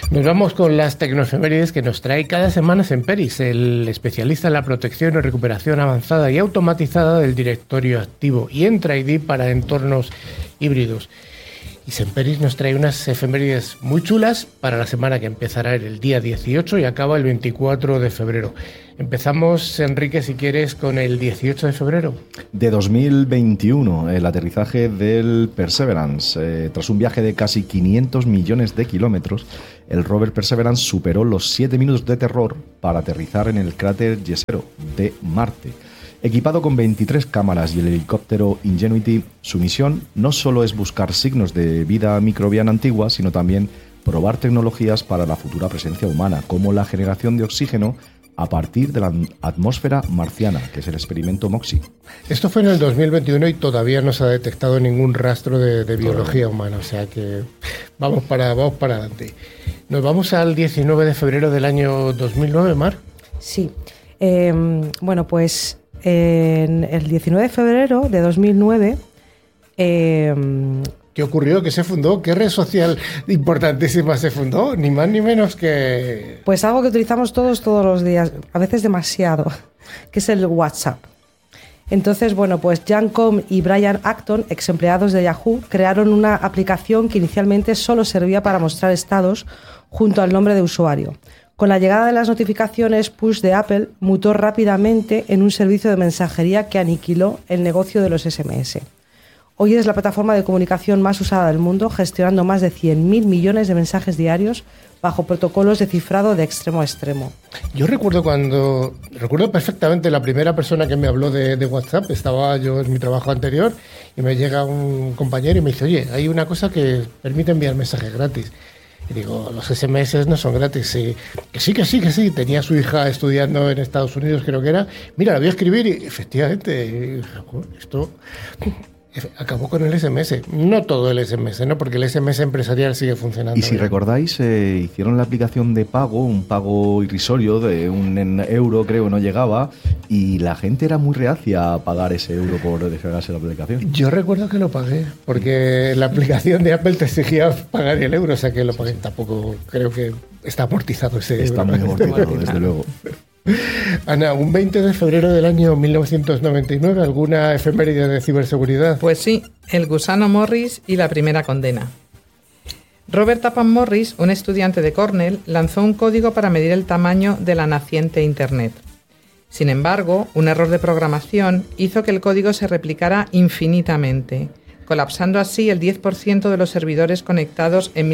Nos vamos con las tecnoefemérides que nos trae cada semana Semperis, el especialista en la protección y recuperación avanzada y automatizada del directorio activo y Entra ID para entornos híbridos. Y Semperis nos trae unas efemérides muy chulas para la semana que empezará el día 18 y acaba el 24 de febrero. Empezamos, Enrique, si quieres, con el 18 de febrero. De 2021, el aterrizaje del Perseverance. Tras un viaje de casi 500 millones de kilómetros, el rover Perseverance superó los 7 minutos de terror para aterrizar en el cráter Jezero de Marte. Equipado con 23 cámaras y el helicóptero Ingenuity, su misión no solo es buscar signos de vida microbiana antigua, sino también probar tecnologías para la futura presencia humana, como la generación de oxígeno a partir de la atmósfera marciana, que es el experimento MOXIE. Esto fue en el 2021 y todavía no se ha detectado ningún rastro de biología humana, o sea que vamos para adelante. Nos vamos al 19 de febrero del año 2009, Mar. Sí, bueno, pues en el 19 de febrero de 2009... ¿Qué ocurrió? ¿Qué se fundó? ¿Qué red social importantísima se fundó? Ni más ni menos que... Pues algo que utilizamos todos los días, a veces demasiado, que es el WhatsApp. Entonces, bueno, pues Jan Koum y Brian Acton, ex empleados de Yahoo, crearon una aplicación que inicialmente solo servía para mostrar estados junto al nombre de usuario. Con la llegada de las notificaciones push de Apple, mutó rápidamente en un servicio de mensajería que aniquiló el negocio de los SMS. Hoy es la plataforma de comunicación más usada del mundo, gestionando más de 100.000 millones de mensajes diarios bajo protocolos de cifrado de extremo a extremo. Yo recuerdo perfectamente la primera persona que me habló de WhatsApp. Estaba yo en mi trabajo anterior y me llega un compañero y me dice: oye, hay una cosa que permite enviar mensajes gratis. Y digo, los SMS no son gratis. Sí. Que sí. Tenía a su hija estudiando en Estados Unidos, creo que era. Mira, la voy a escribir y efectivamente, esto... acabó con el SMS. No todo el SMS, ¿no? Porque el SMS empresarial sigue funcionando. Y si recordáis, hicieron la aplicación de pago, un pago irrisorio de €1, creo, no llegaba, y la gente era muy reacia a pagar ese euro por descargarse la aplicación. Yo recuerdo que lo pagué, porque la aplicación de Apple te exigía pagar el euro, o sea que lo pagué. Tampoco creo que está amortizado ese Está euro. muy amortizado, desde luego. Ana, un 20 de febrero del año 1999, ¿alguna efeméride de ciberseguridad? Pues sí, el gusano Morris y la primera condena. Robert Tappan Morris, un estudiante de Cornell, lanzó un código para medir el tamaño de la naciente Internet. Sin embargo, un error de programación hizo que el código se replicara infinitamente, colapsando así el 10% de los servidores conectados en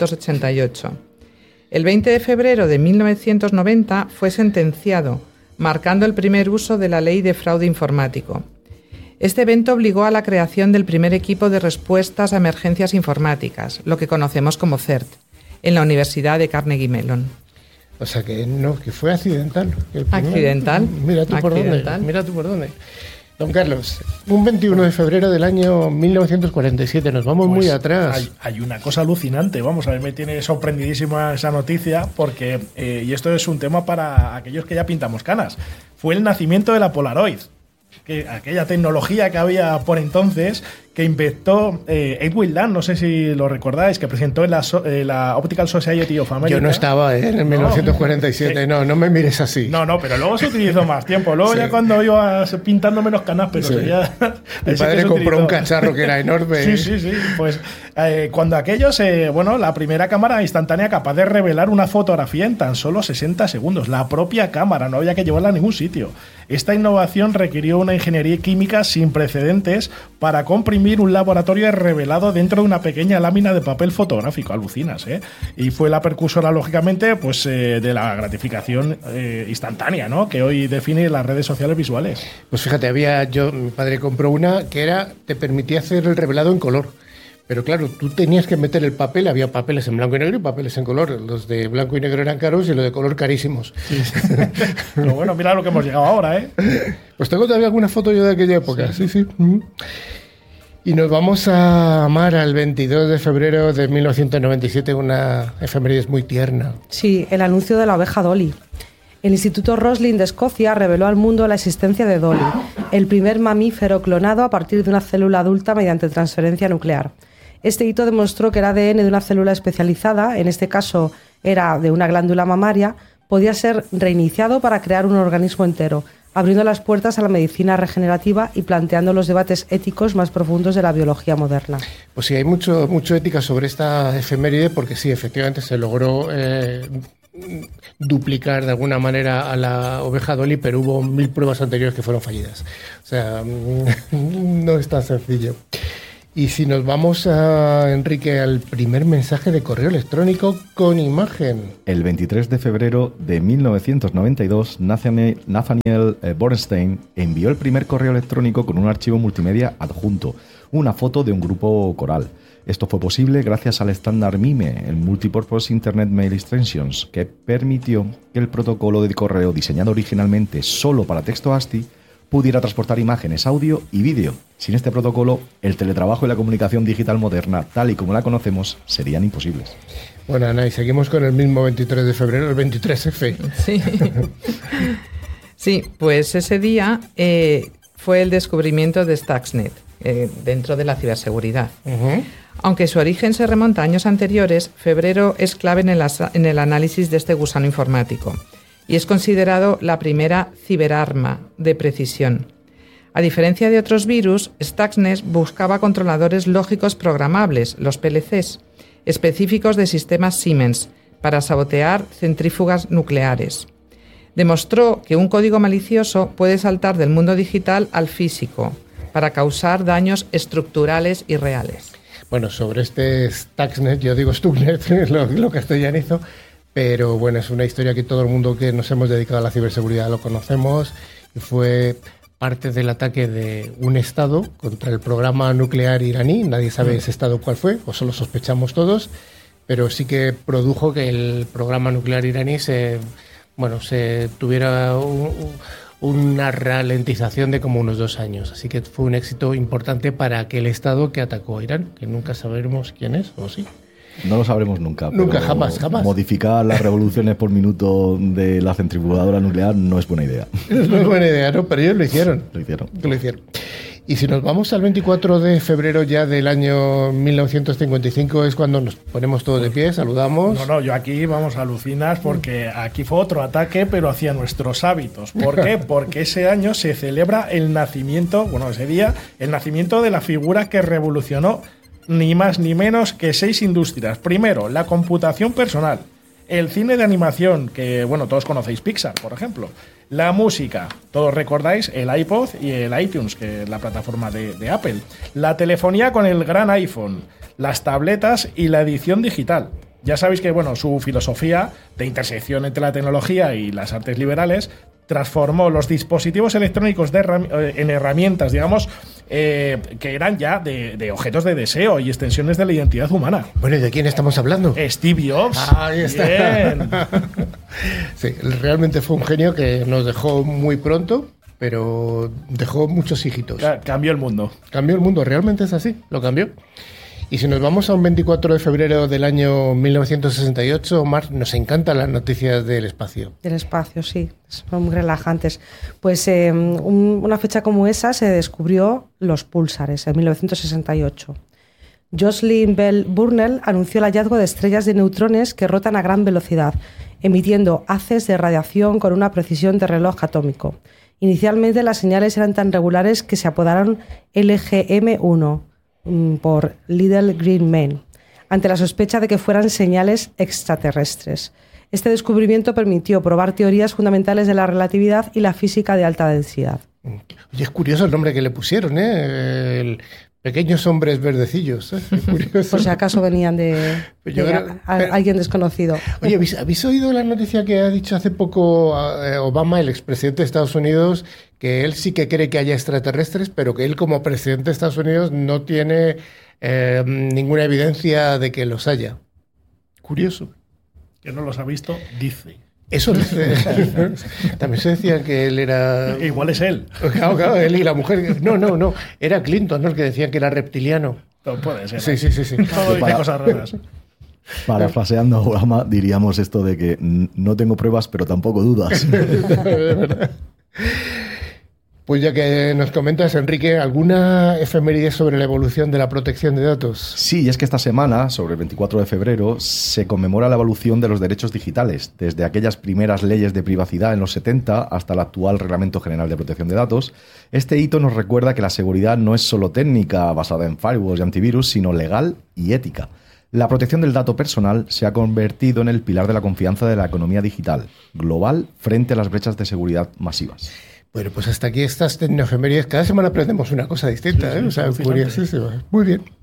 1988. El 20 de febrero de 1990 fue sentenciado, marcando el primer uso de la ley de fraude informático. Este evento obligó a la creación del primer equipo de respuestas a emergencias informáticas, lo que conocemos como CERT, en la Universidad de Carnegie Mellon. O sea que no, que fue accidental. Accidental. Mira tú por dónde. Don Carlos, un 21 de febrero del año 1947, nos vamos muy atrás. Hay una cosa alucinante, vamos, a ver, me tiene sorprendidísima esa noticia, porque, y esto es un tema para aquellos que ya pintamos canas, fue el nacimiento de la Polaroid, que aquella tecnología que había por entonces, que inventó Edwin Land, no sé si lo recordáis, que presentó en la Optical Society of America. Yo no estaba en el 1947, no me mires así. No, pero luego se utilizó más tiempo. Luego ya cuando ibas pintando menos canas, pero ya... Mi padre compró un cacharro que era enorme. Sí. Pues cuando aquellos, la primera cámara instantánea capaz de revelar una fotografía en tan solo 60 segundos. La propia cámara, no había que llevarla a ningún sitio. Esta innovación requirió una ingeniería química sin precedentes para comprimir un laboratorio revelado dentro de una pequeña lámina de papel fotográfico. Alucinas, ¿eh? Y fue la precursora, lógicamente, pues de la gratificación instantánea, ¿no? Que hoy define las redes sociales visuales. Pues fíjate, mi padre compró una que te permitía hacer el revelado en color. Pero claro, tú tenías que meter el papel, había papeles en blanco y negro y papeles en color. Los de blanco y negro eran caros y los de color carísimos. Sí. Pero bueno, mira lo que hemos llegado ahora, ¿eh? Pues tengo todavía alguna foto yo de aquella época, sí. Y nos vamos a amar al 22 de febrero de 1997, una efeméride muy tierna. Sí, el anuncio de la oveja Dolly. El Instituto Roslin de Escocia reveló al mundo la existencia de Dolly, el primer mamífero clonado a partir de una célula adulta mediante transferencia nuclear. Este hito demostró que el ADN de una célula especializada, en este caso era de una glándula mamaria, podía ser reiniciado para crear un organismo entero, abriendo las puertas a la medicina regenerativa y planteando los debates éticos más profundos de la biología moderna. Pues sí, hay mucho ética sobre esta efeméride, porque sí, efectivamente se logró duplicar de alguna manera a la oveja Dolly, pero hubo 1000 pruebas anteriores que fueron fallidas. O sea, no es tan sencillo. Y si nos vamos Enrique, al primer mensaje de correo electrónico con imagen. El 23 de febrero de 1992, Nathaniel Bernstein envió el primer correo electrónico con un archivo multimedia adjunto, una foto de un grupo coral. Esto fue posible gracias al estándar MIME, el Multipurpose Internet Mail Extensions, que permitió que el protocolo de correo diseñado originalmente solo para texto ASCII pudiera transportar imágenes, audio y vídeo. Sin este protocolo, el teletrabajo y la comunicación digital moderna, tal y como la conocemos, serían imposibles. Bueno, Ana, y seguimos con el mismo 23 de febrero, el 23F. Sí, sí, pues ese día fue el descubrimiento de Stuxnet dentro de la ciberseguridad. Uh-huh. Aunque su origen se remonta a años anteriores, febrero es clave en el análisis de este gusano informático y es considerado la primera ciberarma de precisión. A diferencia de otros virus, Stuxnet buscaba controladores lógicos programables, los PLCs, específicos de sistemas Siemens, para sabotear centrífugas nucleares. Demostró que un código malicioso puede saltar del mundo digital al físico, para causar daños estructurales y reales. Bueno, sobre este Stuxnet, yo digo Stuxnet, lo castellanizo, pero bueno, es una historia que todo el mundo que nos hemos dedicado a la ciberseguridad lo conocemos, y fue parte del ataque de un Estado contra el programa nuclear iraní. Nadie sabe ese Estado cuál fue, o solo sospechamos todos, pero sí que produjo que el programa nuclear iraní se tuviera una ralentización de como unos 2 años. Así que fue un éxito importante para aquel Estado que atacó a Irán, que nunca sabremos quién es, ¿o sí? No lo sabremos nunca. Nunca, jamás. Modificar las revoluciones por minuto de la centrifugadora nuclear no es buena idea. No es buena idea, ¿no? Pero ellos lo hicieron. Lo hicieron. Y si nos vamos al 24 de febrero ya del año 1955, es cuando nos ponemos todos de pie, saludamos. No, yo aquí, alucinas, porque aquí fue otro ataque, pero hacia nuestros hábitos. ¿Por qué? Porque ese año se celebra el nacimiento de la figura que revolucionó ni más ni menos que 6 industrias. Primero, la computación personal. El cine de animación, que todos conocéis Pixar, por ejemplo. La música, todos recordáis el iPod y el iTunes, que es la plataforma de Apple. La telefonía con el gran iPhone. Las tabletas y la edición digital. Ya sabéis que su filosofía de intersección entre la tecnología y las artes liberales transformó los dispositivos electrónicos en herramientas, que eran ya de objetos de deseo y extensiones de la identidad humana. Bueno, ¿y de quién estamos hablando? Steve Jobs. Ahí está. Bien. Sí, realmente fue un genio que nos dejó muy pronto, pero dejó muchos hijitos. Cambió el mundo. Cambió el mundo, realmente es así, lo cambió. Y si nos vamos a un 24 de febrero del año 1968, Mar, nos encantan las noticias del espacio. Del espacio, sí, son muy relajantes. Pues una fecha como esa se descubrió los púlsares, en 1968. Jocelyn Bell Burnell anunció el hallazgo de estrellas de neutrones que rotan a gran velocidad, emitiendo haces de radiación con una precisión de reloj atómico. Inicialmente las señales eran tan regulares que se apodaron LGM-1, por Little Green Men, ante la sospecha de que fueran señales extraterrestres. Este descubrimiento permitió probar teorías fundamentales de la relatividad y la física de alta densidad. Oye, es curioso el nombre que le pusieron, ¿eh? Pequeños hombres verdecillos. Curioso. Por si acaso venían de alguien desconocido. Oye, ¿habéis oído la noticia que ha dicho hace poco Obama, el expresidente de Estados Unidos, que él sí que cree que haya extraterrestres, pero que él como presidente de Estados Unidos no tiene ninguna evidencia de que los haya? Curioso. Que no los ha visto, dice. Eso dice. También se decía que él era... Igual es él. Claro, él y la mujer. No. Era Clinton, ¿no? El que decían que era reptiliano. No puede ser. Sí. Todo dice cosas raras. Parafraseando a Obama, diríamos esto de que no tengo pruebas, pero tampoco dudas. Pues ya que nos comentas, Enrique, ¿alguna efeméride sobre la evolución de la protección de datos? Sí, y es que esta semana, sobre el 24 de febrero, se conmemora la evolución de los derechos digitales, desde aquellas primeras leyes de privacidad en los 70 hasta el actual Reglamento General de Protección de Datos. Este hito nos recuerda que la seguridad no es solo técnica, basada en firewalls y antivirus, sino legal y ética. La protección del dato personal se ha convertido en el pilar de la confianza de la economía digital global frente a las brechas de seguridad masivas. Bueno, pues hasta aquí estas tecnoefemérides. Cada semana aprendemos una cosa distinta, Sí, ¿eh? O sea, alucinante. curiosísima. Muy bien.